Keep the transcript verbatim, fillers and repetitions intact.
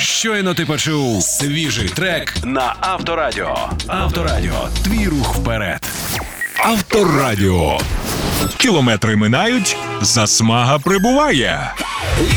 Щойно ти почув свіжий трек на Авторадіо. Авторадіо. Твій рух вперед. Авторадіо. Кілометри минають, засмага прибуває.